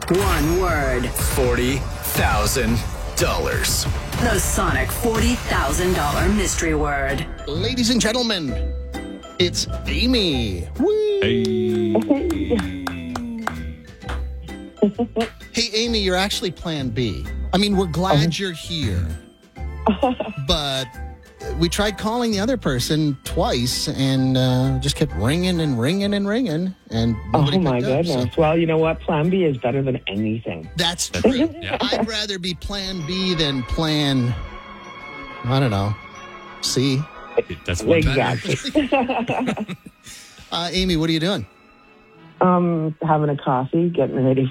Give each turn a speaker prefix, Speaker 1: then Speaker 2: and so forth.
Speaker 1: One word.
Speaker 2: $40,000.
Speaker 1: The Sonic $40,000 mystery word.
Speaker 3: Ladies and gentlemen, it's Amy. Woo! Hey, Amy, you're actually Plan B. I mean, we're glad you're here. But we tried calling the other person twice and just kept ringing and ringing and ringing. And nobody
Speaker 4: my
Speaker 3: picked up,
Speaker 4: goodness.
Speaker 3: so.
Speaker 4: Well, you know what? Plan B is better than anything.
Speaker 3: That's true.
Speaker 2: Yeah.
Speaker 3: I'd rather be Plan B than Plan, I don't know, C.
Speaker 2: That's one better.
Speaker 4: Exactly.
Speaker 3: Amy, what are you doing?
Speaker 4: Having a coffee, getting ready